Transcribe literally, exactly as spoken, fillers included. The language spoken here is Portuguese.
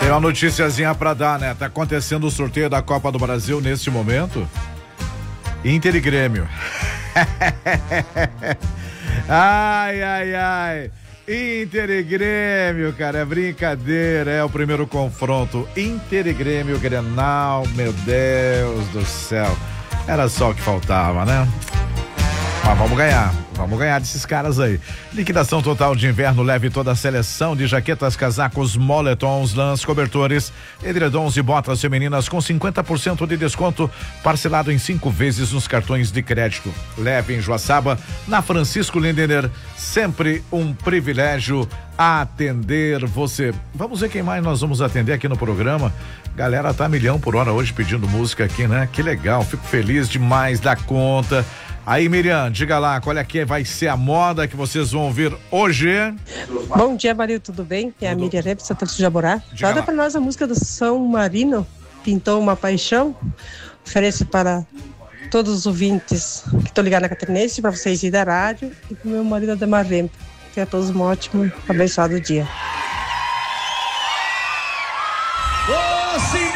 Tem uma noticiazinha pra dar, né? Tá acontecendo o sorteio da Copa do Brasil neste momento. Inter e Grêmio. Ai, ai, ai. Inter e Grêmio, cara, é brincadeira, é o primeiro confronto. Inter e Grêmio, Grenal, meu Deus do céu. Era só o que faltava, né? Mas vamos ganhar, vamos ganhar desses caras aí. Liquidação total de inverno, leve toda a seleção de jaquetas, casacos, moletons, lãs, cobertores, edredons e botas femininas com cinquenta por cento de desconto, parcelado em cinco vezes nos cartões de crédito. Leve em Joaçaba, na Francisco Lindner, sempre um privilégio atender você. Vamos ver quem mais nós vamos atender aqui no programa. Galera tá milhão por hora hoje pedindo música aqui, né? Que legal, fico feliz demais da conta. Aí, Miriam, diga lá, qual é que vai ser a moda que vocês vão ouvir hoje? Bom dia, Maria, tudo bem? É a Miriam Rep, Santa Lúcia de Jaborá. Roda para nós a música do São Marino, Pintou uma Paixão. Ofereço para todos os ouvintes que estão ligados na Catarinense, para vocês ir da rádio e para o meu marido Ademar Rempo. Que a todos um ótimo, abençoado dia.